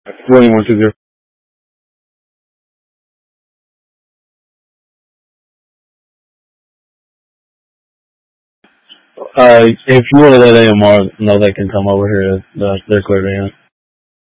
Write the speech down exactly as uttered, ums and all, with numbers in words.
William one two zero. Uh, if you want to let A M R know, they can come over here. Uh, they're clear to answer.